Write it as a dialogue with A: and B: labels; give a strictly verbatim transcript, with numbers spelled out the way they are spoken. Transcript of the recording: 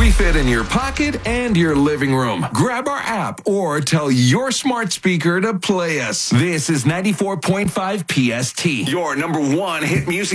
A: We fit in your pocket and your living room. Grab our app or tell your smart speaker to play us. This is ninety-four point five P S T, your number one hit music